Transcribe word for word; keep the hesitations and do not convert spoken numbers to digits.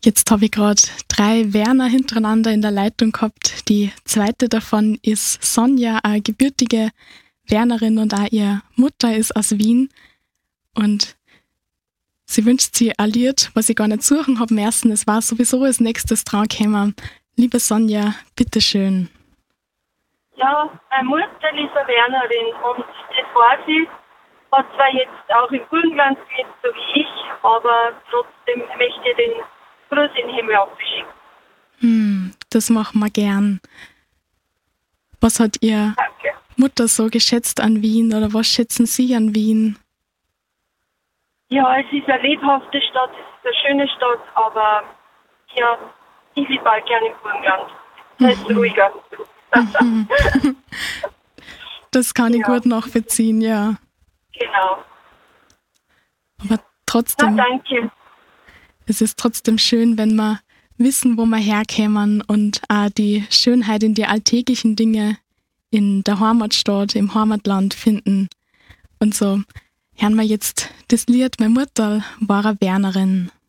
Jetzt habe ich gerade drei Werner hintereinander in der Leitung gehabt. Die zweite davon ist Sonja, eine gebürtige Wernerin, und auch ihre Mutter ist aus Wien. Und sie wünscht sich ein Lied, was ich gar nicht suchen habe müssen. Es war sowieso als nächstes dran gekommen. Liebe Sonja, bitteschön. Ja, meine Mutter ist eine Wernerin und das war sie. Hat zwar jetzt auch im Burgenland gelebt, so wie ich, aber trotzdem möchte ich den Gruß in den Himmel abschicken. Hm, das machen wir gern. Was hat Ihr Danke. Mutter so geschätzt an Wien, oder was schätzen Sie an Wien? Ja, es ist eine lebhafte Stadt, es ist eine schöne Stadt, aber ja, ich lebe auch gerne im Burgenland. Da ist es ruhiger. Das kann ich Ja. gut nachvollziehen, ja. Genau. Aber Na, trotzdem, danke. es ist trotzdem schön, wenn wir wissen, wo wir herkommen, und auch die Schönheit in die alltäglichen Dinge in der Heimatstadt, im Heimatland finden. Und so hören wir jetzt das Lied "Meine Mutter war eine Wernerin".